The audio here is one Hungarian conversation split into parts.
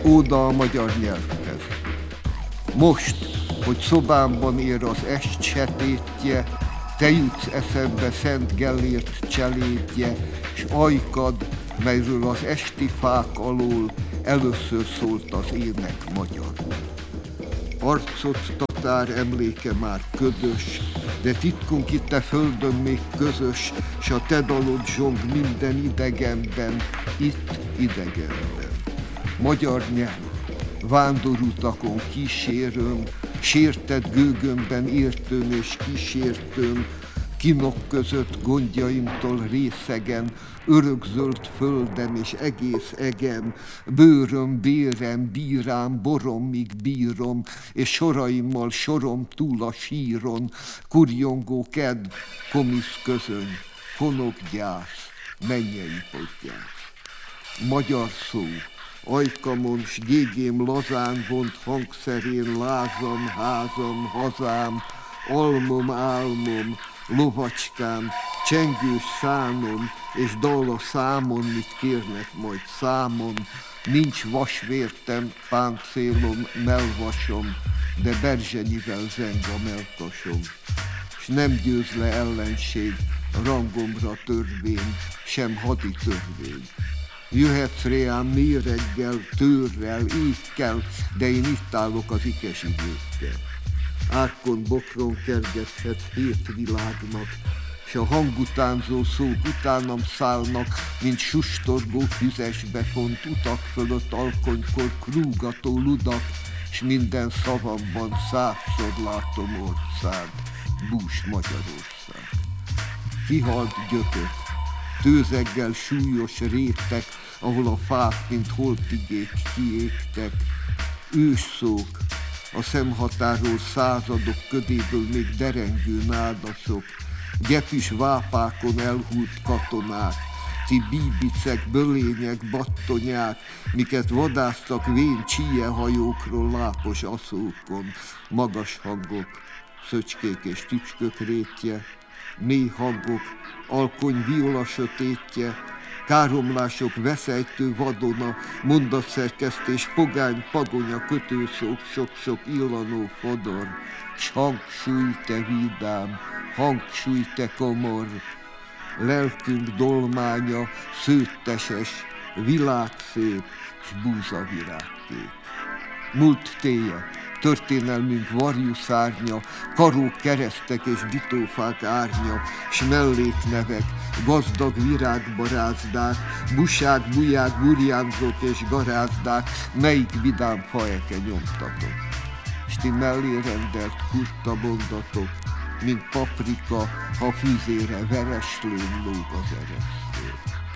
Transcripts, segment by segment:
Óda a magyar nyelvhez. Most, hogy szobámban ér az est setétje, te jutsz eszembe Szent Gellért cselédje, s ajkad, melyről az esti fák alól először szólt az ének magyar. Arcot tatár emléke már ködös, de titkunk itt a földön még közös, s a te dalod zsong minden idegenben, itt idegenben. Magyar nyelv, vándorutakon kísérőm, sértett gőgömben értőm és kísértőm, kinok között gondjaimtól részegen, örökzöld földem és egész egem, bőröm, bérem, bírám, boromig bírom, és soraimmal sorom túl a síron, kurjongó kedv, komisz közöny, fonok gyász, mennyei podgyász. Magyar szó, ajkamon s gégém lazán vont hangszerén lázam, házam, hazám, almom, álmom, lovacskám, csengős szánom, és dal a számon, mit kérnek majd számon, nincs vasvértem, páncélom, melvasom, de berzsenyivel zeng a melkasom, s nem győz le ellenség, rangomra törvény, sem hadi törvény. Jöhetsz reám méreggel, tőrrel, ékkel, de én itt állok az ikesi gőkkel. Árkon, bokron kergethetsz hét világnak, s a hangutánzó szók utánam szállnak, mint sustorgó füzesbe font utak fölött alkonykor krúgató ludak, s minden szavamban százszor látom orcád, bús Magyarország. Kihalt gyökök, tőzeggel súlyos rétek, ahol a fák, mint holtigék kiégtek, ősszók, a szemhatáról századok ködéből még derengő nádasok, gyepis vápákon elhult katonák, ti bíbicek, bölények, battonyák, miket vadásztak vén csíjehajókról lápos aszókon, magas hangok, szöcskék és tücskök rétje, mély hangok, alkony viola sötétje, káromlások, veszejtő vadona, mondatszerkesztés, pogány, pagonya, kötőszók, sok-sok illanó fodor, s hangsúly te vidám, hangsúly te komor, lelkünk dolmánya, szőtteses, világszép, s búzavirágkék. Múlt téje, történelmünk varjú szárnya, karók, keresztek és bitófák árnya, s melléknevek, gazdag virágbarázdák, busák, buják, burjánzók és garázdák, melyik vidám faeke nyomtatok. S ti mellé rendelt kurta mondatok, mint paprika, ha fűzére vereslőn lóg az eresztő.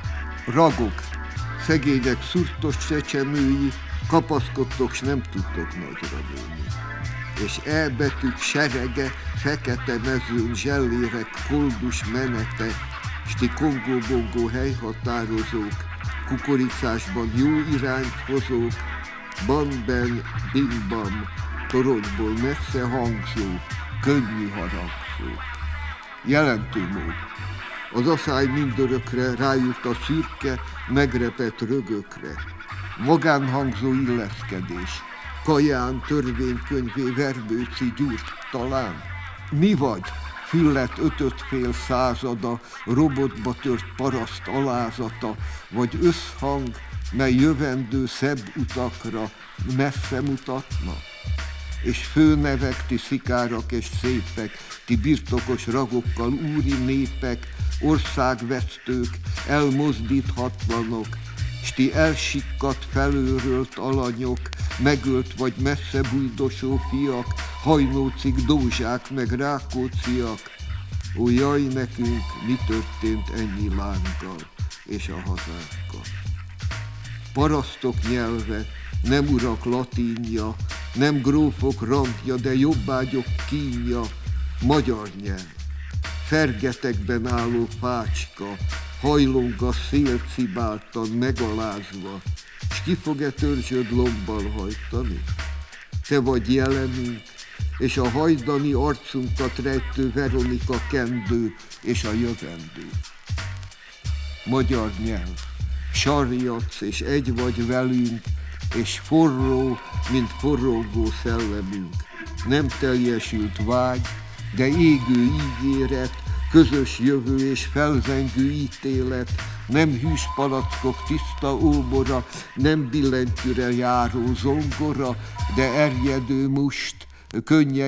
Ragok, szegények szurtos csecsemői, kapaszkodtok, s nem tudtok nagyra nőni. És E betűk serege, fekete mezőn, zsellérek, koldus menete, s ti kongó-bongó helyhatározók, kukoricásban jó irányt hozók, ban-ben, bim-bam, toronyból messze hangzó, könnyű harangzó. Jelentő mód. Az aszály mindörökre rájut a szürke, megrepett rögökre. Magánhangzó illeszkedés, kaján, törvénykönyvé, verbőci gyúrt talán. Mi vagy? Füllet ötötfél százada, robotba tört paraszt alázata, vagy összhang, mely jövendő szebb utakra messze mutatna? És főnevek, ti szikárak és szépek, ti birtokos ragokkal úri népek, országvesztők, elmozdíthatlanok, s ti elsikkadt, felőrölt alanyok, megölt vagy messze bújdosó fiak, hajnócik, dózsák, meg rákóciak. Ó, jaj nekünk, mi történt ennyi lánkkal és a hazánkkal. Parasztok nyelve, nem urak latinja, nem grófok rangja, de jobbágyok kínja, magyar nyelv. Fergetekben álló fácska, hajlong a szél cibáltan, megalázva, s ki fog-e törzsöd lombbal hajtani? Te vagy jelenünk, és a hajdani arcunkat rejtő Veronika kendő, és a jövendő. Magyar nyelv, sarjadsz, és egy vagy velünk, és forró, mint forrógó szellemünk. Nem teljesült vágy, de égő ígéret, közös jövő és felzengő ítélet, nem hűs palackok tiszta óbora, nem billentyűre járó zongora, de erjedő must, könnyen